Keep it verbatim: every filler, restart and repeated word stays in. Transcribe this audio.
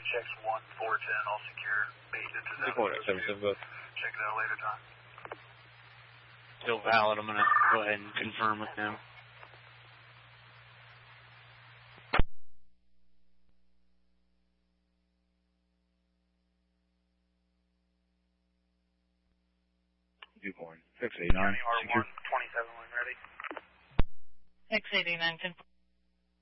checks one, four ten, all secure. Beta to that. Check it out later time. Still valid. I'm going to go ahead and confirm with them. Dearborn, six eighty-nine. R one, twenty-seven when ready. six eighty-nine, confirm.